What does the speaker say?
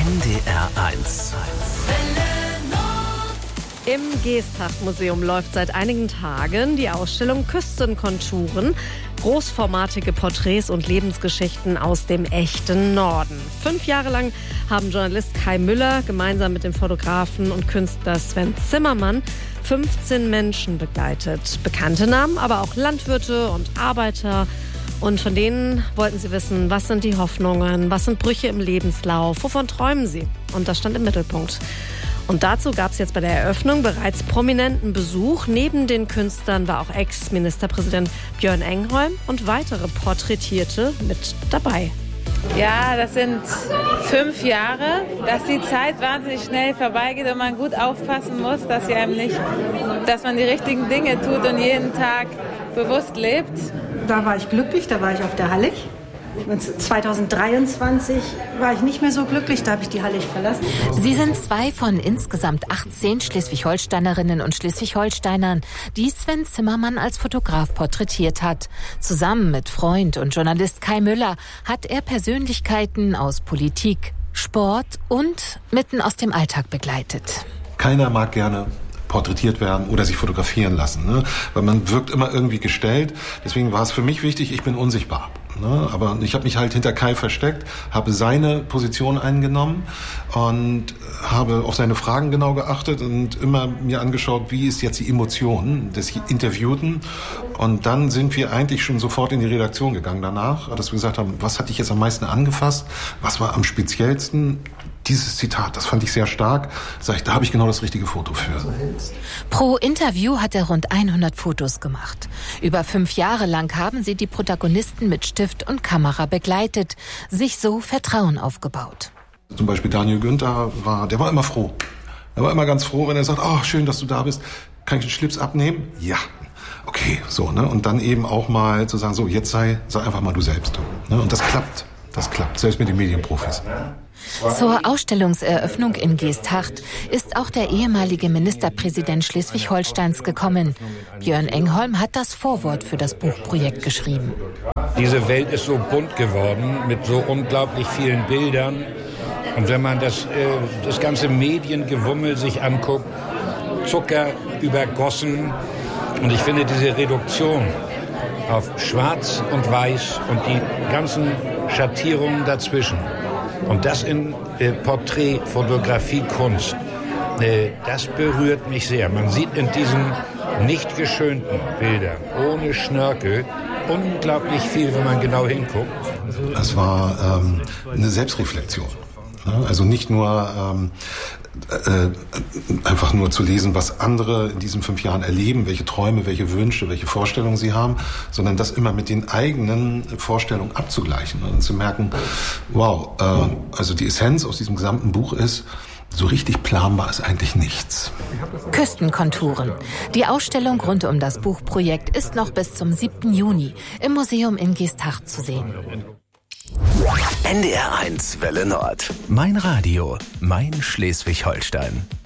NDR1. Im Geesthacht-Museum läuft seit einigen Tagen die Ausstellung Küstenkonturen. Großformatige Porträts und Lebensgeschichten aus dem echten Norden. 5 Jahre lang haben Journalist Kai Müller gemeinsam mit dem Fotografen und Künstler Sven Zimmermann 15 Menschen begleitet. Bekannte Namen, aber auch Landwirte und Arbeiter. Und von denen wollten sie wissen, was sind die Hoffnungen, was sind Brüche im Lebenslauf, wovon träumen sie? Und das stand im Mittelpunkt. Und dazu gab es jetzt bei der Eröffnung bereits prominenten Besuch. Neben den Künstlern war auch Ex-Ministerpräsident Björn Engholm und weitere Porträtierte mit dabei. Ja, das sind 5 Jahre, dass die Zeit wahnsinnig schnell vorbeigeht und man gut aufpassen muss, dass man die richtigen Dinge tut und jeden Tag bewusst lebt. Da war ich glücklich, da war ich auf der Hallig. 2023 war ich nicht mehr so glücklich, da habe ich die Hallig verlassen. Sie sind 2 von insgesamt 18 Schleswig-Holsteinerinnen und Schleswig-Holsteinern, die Sven Zimmermann als Fotograf porträtiert hat. Zusammen mit Freund und Journalist Kai Müller hat er Persönlichkeiten aus Politik, Sport und mitten aus dem Alltag begleitet. Keiner mag gerne porträtiert werden oder sich fotografieren lassen, ne? Weil man wirkt immer irgendwie gestellt. Deswegen war es für mich wichtig, ich bin unsichtbar. Ne? Aber ich habe mich halt hinter Kai versteckt, habe seine Position eingenommen und habe auf seine Fragen genau geachtet und immer mir angeschaut, wie ist jetzt die Emotion des Interviewten. Und dann sind wir eigentlich schon sofort in die Redaktion gegangen danach, dass wir gesagt haben, was hat dich jetzt am meisten angefasst, was war am speziellsten. Dieses Zitat, das fand ich sehr stark. Da habe ich genau das richtige Foto für. Pro Interview hat er rund 100 Fotos gemacht. Über 5 Jahre lang haben sie die Protagonisten mit Stift und Kamera begleitet, sich so Vertrauen aufgebaut. Zum Beispiel Daniel Günther der war immer froh. Er war immer ganz froh, wenn er sagt, oh, schön, dass du da bist. Kann ich den Schlips abnehmen? Ja. Okay, so, ne? Und dann eben auch mal zu sagen, so, jetzt sei einfach mal du selbst. Ne? Und das klappt, selbst mit den Medienprofis. Zur Ausstellungseröffnung in Geesthacht ist auch der ehemalige Ministerpräsident Schleswig-Holsteins gekommen. Björn Engholm hat das Vorwort für das Buchprojekt geschrieben. Diese Welt ist so bunt geworden mit so unglaublich vielen Bildern. Und wenn man das ganze Mediengewummel sich anguckt, Zucker übergossen. Und ich finde diese Reduktion auf Schwarz und Weiß und die ganzen Schattierungen dazwischen. Und das in Porträtfotografie, Kunst, das berührt mich sehr. Man sieht in diesen nicht geschönten Bildern, ohne Schnörkel, unglaublich viel, wenn man genau hinguckt. Das war eine Selbstreflexion. Also nicht nur einfach nur zu lesen, was andere in diesen 5 Jahren erleben, welche Träume, welche Wünsche, welche Vorstellungen sie haben, sondern das immer mit den eigenen Vorstellungen abzugleichen und zu merken, wow, also die Essenz aus diesem gesamten Buch ist, so richtig planbar ist eigentlich nichts. Küstenkonturen. Die Ausstellung rund um das Buchprojekt ist noch bis zum 7. Juni im Museum in Geesthacht zu sehen. NDR1 Welle Nord. Mein Radio, mein Schleswig-Holstein.